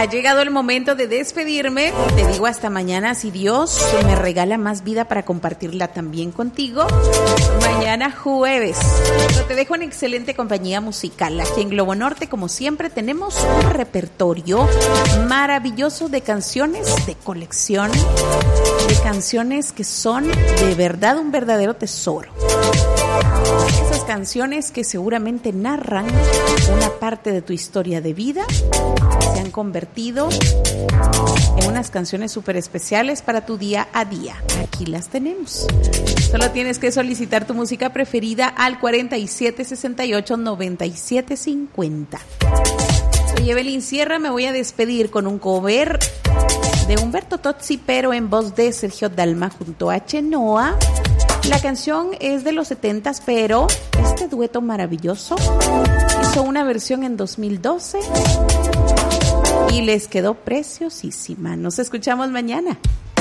Ha llegado el momento de despedirme. Te digo hasta mañana, si Dios me regala más vida para compartirla también contigo. Mañana jueves. Pero te dejo en excelente compañía musical. Aquí en Globo Norte, como siempre, tenemos un repertorio maravilloso de canciones de colección, de canciones que son de verdad un verdadero tesoro. Esas canciones que seguramente narran una parte de tu historia de vida, se han convertido en unas canciones súper especiales para tu día a día. Aquí las tenemos. Solo tienes que solicitar tu música preferida al 4768-9750. Soy Evelyn Sierra, me voy a despedir con un cover de Humberto Tozzi, pero en voz de Sergio Dalma junto a Chenoa. La canción es de los 70s, pero este dueto maravilloso hizo una versión en 2012 y les quedó preciosísima. Nos escuchamos mañana.